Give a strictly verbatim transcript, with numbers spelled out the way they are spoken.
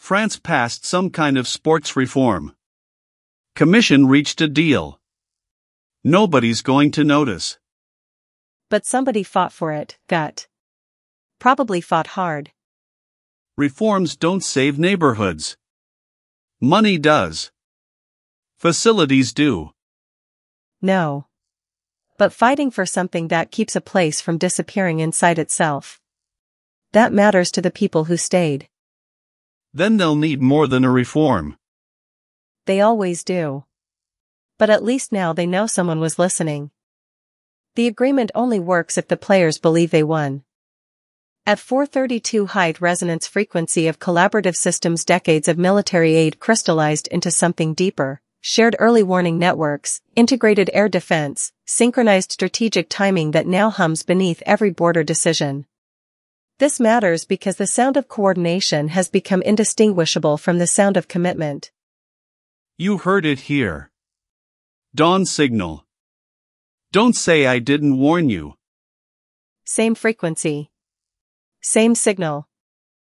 France passed some kind of sports reform. Commission reached a deal. Nobody's going to notice. But somebody fought for it, gut. Probably fought hard. Reforms don't save neighborhoods. Money does. Facilities do. No. But fighting for something that keeps a place from disappearing inside itself. That matters to the people who stayed. Then they'll need more than a reform. They always do. But at least now they know someone was listening. The agreement only works if the players believe they won. At four thirty-two height resonance frequency of collaborative systems, decades of military aid crystallized into something deeper. Shared early warning networks, integrated air defense, synchronized strategic timing that now hums beneath every border decision. This matters because the sound of coordination has become indistinguishable from the sound of commitment. You heard it here. Dawn signal. Don't say I didn't warn you. Same frequency. Same signal.